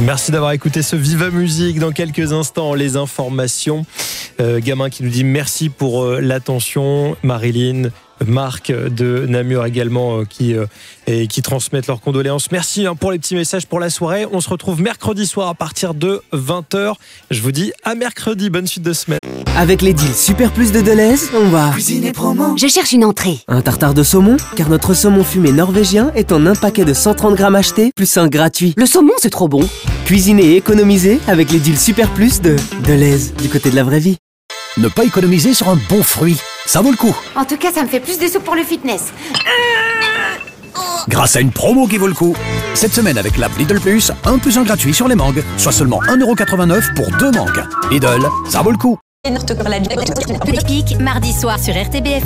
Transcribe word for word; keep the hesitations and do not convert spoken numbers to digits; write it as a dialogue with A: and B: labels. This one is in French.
A: Merci d'avoir écouté ce Viva Musique. Dans quelques instants, les informations. Euh, gamin qui nous dit merci pour euh, l'attention. Marilyn, Marc de Namur également euh, qui, euh, et qui transmettent leurs condoléances. Merci hein, pour les petits messages pour la soirée. On se retrouve mercredi soir à partir de vingt heures. Je vous dis à mercredi. Bonne suite de semaine.
B: Avec les deals Super Plus de Deleuze, on va
C: cuisiner promo.
D: Je cherche une entrée.
B: Un tartare de saumon, car notre saumon fumé norvégien est en un paquet de cent trente grammes achetés, plus un gratuit.
D: Le saumon, c'est trop bon.
B: Cuisiner et économiser avec les deals Super Plus de Deleuze, du côté de la vraie vie.
E: Ne pas économiser sur un bon fruit, ça vaut le coup.
D: En tout cas, ça me fait plus de sous pour le fitness.
E: Grâce à une promo qui vaut le coup. Cette semaine avec l'app Lidl Plus, un plus un gratuit sur les mangues, soit seulement un euro quatre-vingt-neuf pour deux mangues. Lidl, ça vaut le coup.
F: Pique, mardi soir sur R T B F.